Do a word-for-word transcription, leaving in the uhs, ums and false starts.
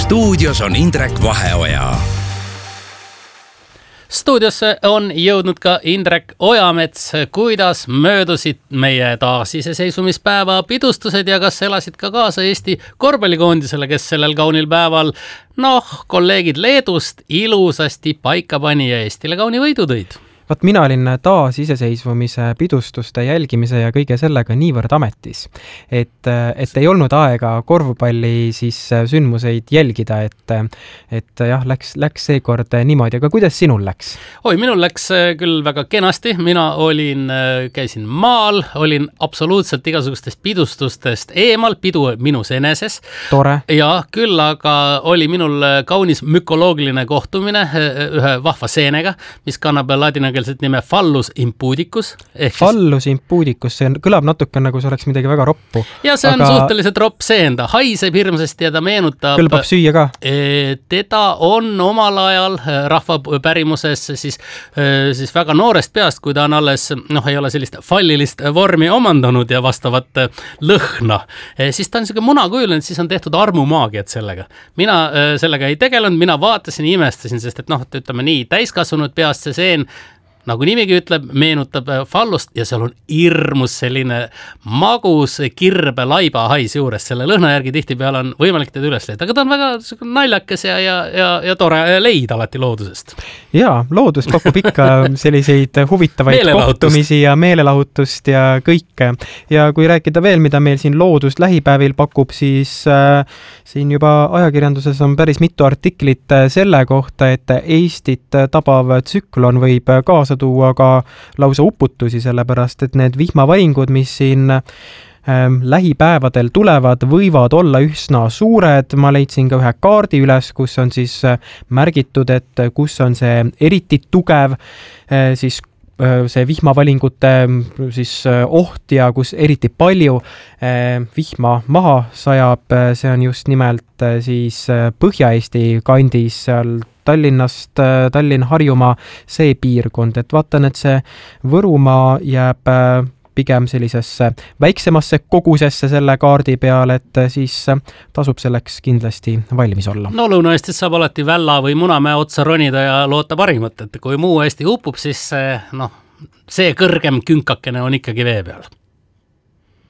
stuudios on Indrek Vaheoja. Stuudiosse on jõudnud ka Indrek Ojamets. Kuidas möödusid meie taasiseseisvumispäeva pidustused ja kas elasid ka kaasa Eesti korvpallikoondisele, kes sellel kaunil päeval, noh, kolleegid Leedust ilusasti paika pani ja Eestile kauni võidu tõid? Vat mina olin taas iseseisvumise pidustuste jälgimise ja kõige sellega niivõrd ametis, et, et ei olnud aega korvpalli siis sündmuseid jälgida, et, et jah, läks, läks seekord niimoodi, aga kuidas sinul läks? Oi, minul läks küll väga kenasti, mina olin, käisin maal, olin absoluutselt igasugustest pidustustest eemal, pidu minus eneses. Tore. Ja küll, aga oli minul kaunis mükoloogiline kohtumine ühe vahva seenega, mis kannab ladina nime Phallus impuudicus. Phallus impuudicus, see kõlab natuke nagu see oleks midagi väga roppu. Ja see on aga... suhteliselt ropp seen, ta haiseb hirmsasti ja ta meenutab... Kõlbab süüa ka? Teda on omal ajal rahvapärimuses siis, siis väga noorest peast, kui ta on alles, noh, ei ole sellist fallilist vormi omandanud ja vastavat lõhna. Siis ta on selline munakujuline, siis on tehtud armumaagiat sellega. Mina sellega ei tegelenud, mina vaatasin ja imestasin, sest et noh, ütleme nii, täiskasvanud peast see seen nagu nimigi ütleb, meenutab Phallust ja seal on hirmus selline magus kirbe laiba hais juures. Selle lõhna järgi tihti peale on võimalik teda üles leida, aga ta on väga naljakas ja, ja, ja, ja tore leid alati loodusest. Jaa, loodus pakub ikka selliseid huvitavaid kohtumisi ja meelelahutust ja kõike. Ja kui rääkida veel, mida meil siin loodus lähipäevil pakub, siis äh, siin juba ajakirjanduses on päris mitu artiklit selle kohta, et Eestit tabav tsüklon võib kaasa tuua ka lausa uputusi, sellepärast et need vihmavaringud, mis siin ähm, lähipäevadel tulevad, võivad olla üsna suured. Ma leidsin ka ühe kaardi üles, kus on siis märgitud, et kus on see eriti tugev äh, siis see vihmavalingute siis oht ja kus eriti palju vihma maha sajab, see on just nimelt siis Põhja-Eesti kandis, seal Tallinnast, Tallinn-Harjumaa, see piirkond, et vaatan, et see Võrumaa jääb pigem sellisesse väiksemasse kogusesse selle kaardi peal, et siis tasub selleks kindlasti valmis olla. No Lõuna-Eestis saab alati Välla või Munamäe otsa ronida ja loota parimat, et kui muu Eesti upub, siis noh, see kõrgem künkakene on ikkagi vee peal.